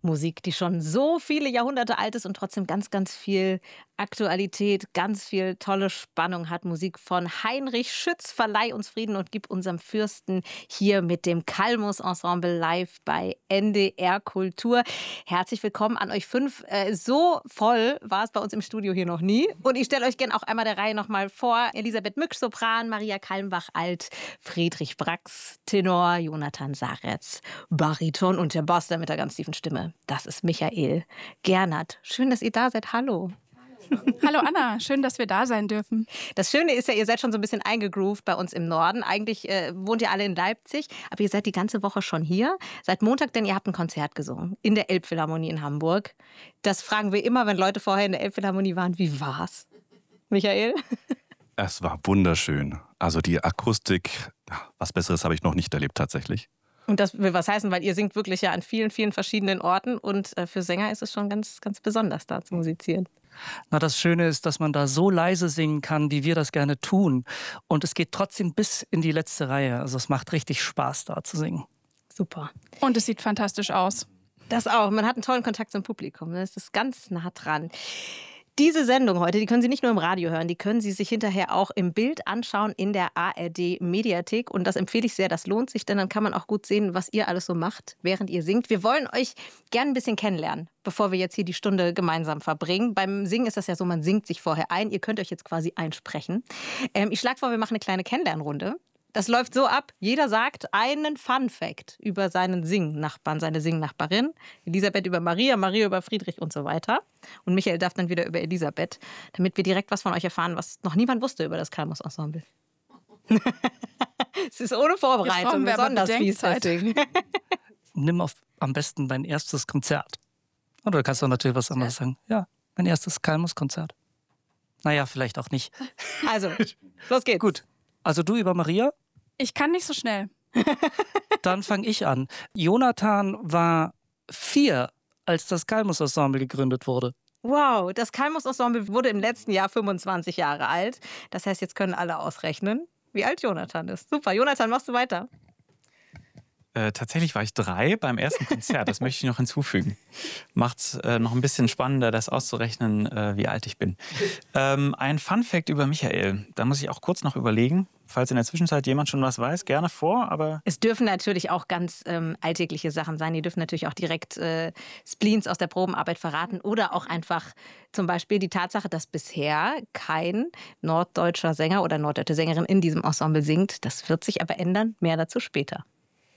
Musik, die schon so viele Jahrhunderte alt ist und trotzdem ganz, ganz viel Aktualität, ganz viel tolle Spannung hat. Musik von Heinrich Schütz, Verleih uns Frieden und gib unserem Fürsten, hier mit dem Calmus Ensemble live bei NDR Kultur. Herzlich willkommen an euch 5. So voll war es bei uns im Studio hier noch nie. Und ich stelle euch gerne auch einmal der Reihe noch mal vor. Elisabeth Mücksch, Sopran, Maria Kalmbach, Alt, Friedrich Brax, Tenor, Jonathan Saretz, Bariton und der Boss mit der ganz tiefen Stimme. Das ist Michael Gernert. Schön, dass ihr da seid. Hallo. Hallo Anna, schön, dass wir da sein dürfen. Das Schöne ist ja, ihr seid schon so ein bisschen eingegroovt bei uns im Norden. Eigentlich wohnt ihr alle in Leipzig, aber ihr seid die ganze Woche schon hier. Seit Montag, denn ihr habt ein Konzert gesungen in der Elbphilharmonie in Hamburg. Das fragen wir immer, wenn Leute vorher in der Elbphilharmonie waren. Wie war's, Michael? Es war wunderschön. Also die Akustik, was Besseres habe ich noch nicht erlebt tatsächlich. Und das will was heißen, weil ihr singt wirklich ja an vielen, vielen verschiedenen Orten. Und für Sänger ist es schon ganz, ganz besonders, da zu musizieren. Na, das Schöne ist, dass man da so leise singen kann, wie wir das gerne tun. Und es geht trotzdem bis in die letzte Reihe. Also es macht richtig Spaß, da zu singen. Super. Und es sieht fantastisch aus. Das auch. Man hat einen tollen Kontakt zum Publikum. Das ist ganz nah dran. Diese Sendung heute, die können Sie nicht nur im Radio hören, die können Sie sich hinterher auch im Bild anschauen in der ARD-Mediathek. Und das empfehle ich sehr, das lohnt sich, denn dann kann man auch gut sehen, was ihr alles so macht, während ihr singt. Wir wollen euch gerne ein bisschen kennenlernen, bevor wir jetzt hier die Stunde gemeinsam verbringen. Beim Singen ist das ja so, man singt sich vorher ein. Ihr könnt euch jetzt quasi einsprechen. Ich schlage vor, wir machen eine kleine Kennenlernrunde. Das läuft so ab, jeder sagt einen Fun-Fact über seinen Singnachbarn, seine Singnachbarin. Elisabeth über Maria, Maria über Friedrich und so weiter. Und Michael darf dann wieder über Elisabeth, damit wir direkt was von euch erfahren, was noch niemand wusste über das Calmus Ensemble. Es ist ohne Vorbereitung, besonders fies Singen. Nimm am besten dein erstes Konzert. Oder du kannst doch natürlich was anderes sagen. Ja, mein erstes Calmus-Konzert. Naja, vielleicht auch nicht. Also, los geht's. Gut, also du über Maria? Ich kann nicht so schnell. Dann fange ich an. Jonathan war 4, als das Calmus Ensemble gegründet wurde. Wow, das Calmus Ensemble wurde im letzten Jahr 25 Jahre alt. Das heißt, jetzt können alle ausrechnen, wie alt Jonathan ist. Super, Jonathan, machst du weiter? Tatsächlich war ich 3 beim ersten Konzert, das möchte ich noch hinzufügen. Macht's noch ein bisschen spannender, das auszurechnen, wie alt ich bin. Ein Fun-Fact über Michael, da muss ich auch kurz noch überlegen. Falls in der Zwischenzeit jemand schon was weiß, gerne vor, aber... Es dürfen natürlich auch ganz alltägliche Sachen sein. Die dürfen natürlich auch direkt Spleens aus der Probenarbeit verraten oder auch einfach zum Beispiel die Tatsache, dass bisher kein norddeutscher Sänger oder norddeutsche Sängerin in diesem Ensemble singt. Das wird sich aber ändern. Mehr dazu später.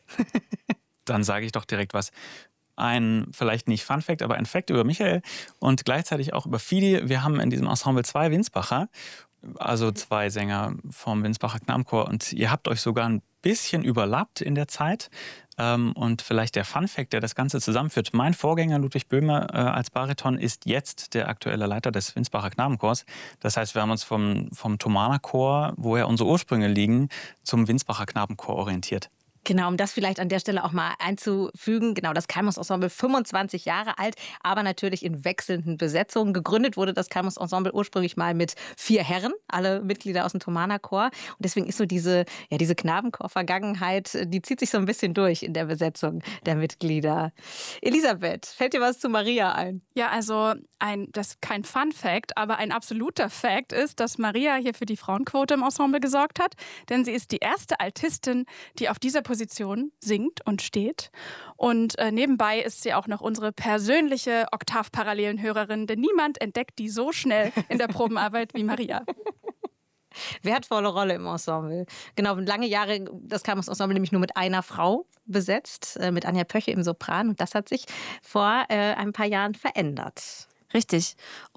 Dann sage ich doch direkt was. Ein, vielleicht nicht Fun-Fact, aber ein Fact über Michael und gleichzeitig auch über Fidi. Wir haben in diesem Ensemble 2 Winsbacher, also 2 Sänger vom Winsbacher Knabenchor. Und ihr habt euch sogar ein bisschen überlappt in der Zeit. Und vielleicht der Fun-Fact, der das Ganze zusammenführt. Mein Vorgänger Ludwig Böhme als Bariton ist jetzt der aktuelle Leiter des Winsbacher Knabenchors. Das heißt, wir haben uns vom Thomaner Chor, woher unsere Ursprünge liegen, zum Winsbacher Knabenchor orientiert. Genau, um das vielleicht an der Stelle auch mal einzufügen. Genau, das Calmus Ensemble 25 Jahre alt, aber natürlich in wechselnden Besetzungen. Gegründet wurde das Calmus Ensemble ursprünglich mal mit 4 Herren, alle Mitglieder aus dem Thomaner Chor. Und deswegen ist so diese Knabenchor-Vergangenheit, die zieht sich so ein bisschen durch in der Besetzung der Mitglieder. Elisabeth, fällt dir was zu Maria ein? Ja, also das ist kein Fun-Fact, aber ein absoluter Fact ist, dass Maria hier für die Frauenquote im Ensemble gesorgt hat. Denn sie ist die erste Altistin, die auf dieser Position singt und steht. Und nebenbei ist sie auch noch unsere persönliche Oktavparallelenhörerin, denn niemand entdeckt die so schnell in der Probenarbeit wie Maria. Wertvolle Rolle im Ensemble. Genau, lange Jahre das Calmus Ensemble nämlich nur mit einer Frau besetzt, mit Anja Pöche im Sopran. Und das hat sich vor ein paar Jahren verändert. Richtig.